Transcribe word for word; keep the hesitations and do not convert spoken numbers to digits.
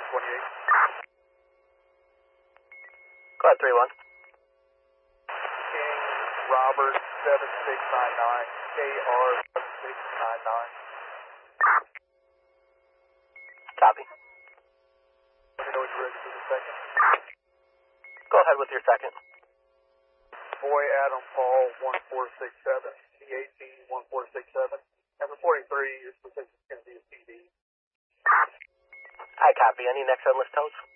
twenty-eight. Go ahead, three one. King Robert seven six nine nine, K R seven six nine nine. Copy. Let me know when you're ready for the second. Go ahead with your second. Boy Adam Paul one four six seven, C A T one four six seven. And reporting three, your position is going to be a C D. I copy. Any next on list toes?